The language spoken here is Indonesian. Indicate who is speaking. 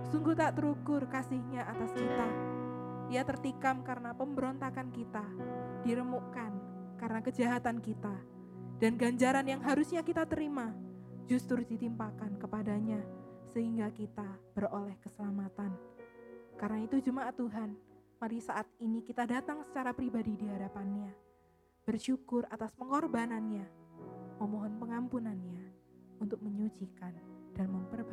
Speaker 1: Sungguh tak terukur kasih-Nya atas kita. Ia tertikam karena pemberontakan kita, diremukkan karena kejahatan kita, dan ganjaran yang harusnya kita terima justru ditimpakan kepadanya, sehingga kita beroleh keselamatan. Karena itu jemaat Tuhan, mari saat ini kita datang secara pribadi di hadapan-Nya, bersyukur atas pengorbanannya, memohon pengampunannya untuk menyucikan dan memperbaiki